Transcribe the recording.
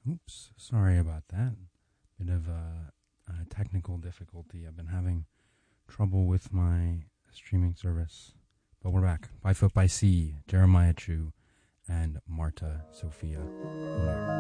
Oops, sorry about that. Bit of a technical difficulty. I've been having trouble with my streaming service, but we're back. By Foot by Sea, Jeremiah Chu, and Marta Sophia Munoz.